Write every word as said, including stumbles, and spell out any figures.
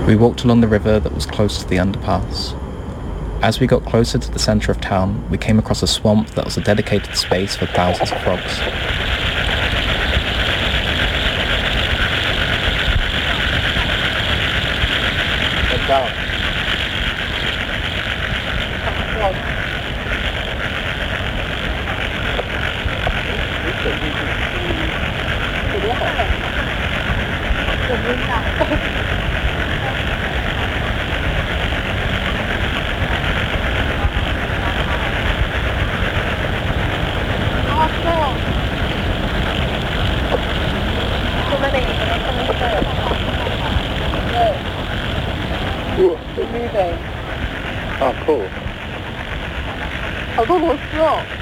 We walked along the river that was close to the underpass. As we got closer to the centre of town, we came across a swamp that was a dedicated space for thousands of frogs. Get down. 우와. 아, cool. 아, 너무 멋있어.